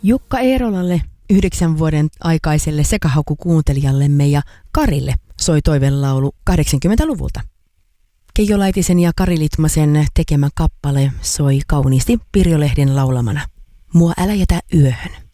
Jukka Eerolalle, 9 vuoden aikaiselle sekahakukuuntelijallemme ja Karille soi toivelaulu 80-luvulta. Keijo Laitisen ja Kari Litmasen tekemä kappale soi kauniisti Pirjo Lehden laulamana. Mua älä jätä yöhön.